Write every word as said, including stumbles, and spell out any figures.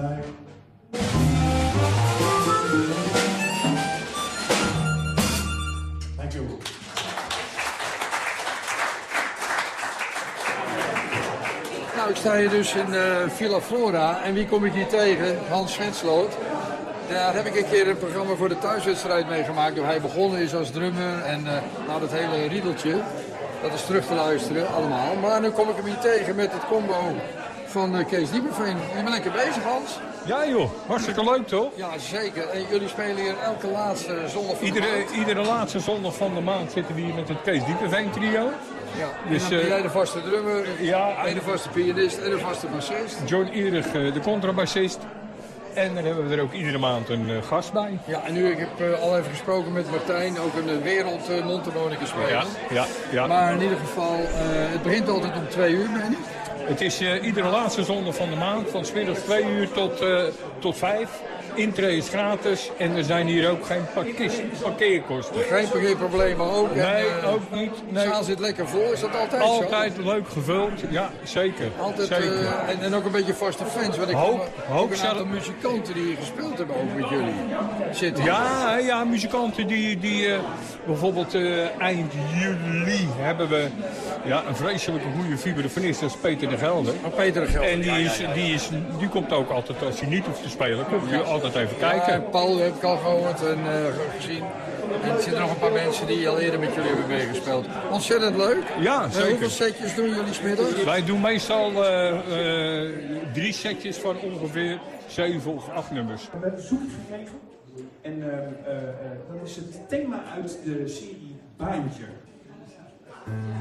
Bye. Thank you. Nou, ik sta hier dus in uh, Villa Flora en wie kom ik hier tegen? Hans Svensloot. Daar heb ik een keer een programma voor de thuiswedstrijd meegemaakt. Hij begonnen is als drummer en uh, nou, dat hele riedeltje, dat is terug te luisteren allemaal. Maar nu kom ik hem hier tegen met het combo van uh, Kees Diepenveen. Je bent lekker bezig, Hans? Ja joh, hartstikke leuk toch? Ja, zeker. En jullie spelen hier elke laatste zondag van iedere, de maand. Iedere laatste zondag van de maand zitten we hier met het Kees Diepenveen trio. Ja, dus, en dan ben uh, jij de vaste drummer, ja, en de vaste pianist en de vaste bassist. John Ierig, de contrabassist. En dan hebben we er ook iedere maand een uh, gast bij. Ja, en nu ik heb uh, al even gesproken met Martijn, ook een wereld uh, mondharmonica speler. Ja, ja, ja. Maar in ieder geval, uh, het begint altijd om twee uur, meen ik? Het is uh, iedere laatste zondag van de maand, van 's middags twee uur tot, uh, tot vijf. Intree is gratis en er zijn hier ook geen parkeer, parkeerkosten. Geen parkeerproblemen ook? Nee, en, uh, ook niet. Nee. De zaal zit lekker vol, is dat altijd, altijd zo? leuk gevuld, ja, zeker. Altijd, zeker. Uh, en, en ook een beetje vaste fans, want ik hoop, heb ook een aantal muzikanten die hier gespeeld hebben ook met jullie zitten. Ja, ja, muzikanten die, die uh, bijvoorbeeld uh, eind juli hebben we ja, een vreselijke goede vibrafonist, dat is Peter de Gelder. Oh, Peter de Gelder. En die, is, ja, ja, ja. Die, is, die komt ook altijd, als hij niet hoeft te spelen, komt hij ja. altijd even kijken. Ja, Paul heb ik al gehoord en uh, gezien. En er zitten nog een paar mensen die al eerder met jullie hebben meegespeeld. Ontzettend leuk. Ja, zeker. Uh, hoeveel setjes doen jullie 's middags? Wij doen meestal uh, uh, drie setjes van ongeveer zeven of acht nummers. We hebben bezoek gekregen en uh, uh, uh, dat is het thema uit de serie Baantje.